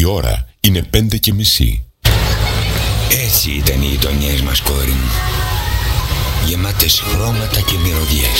ώρα είναι 5:30. Έτσι ήταν οι γειτονιές μας, κόρη μου. Γεμάτες χρώματα και μυρωδιές.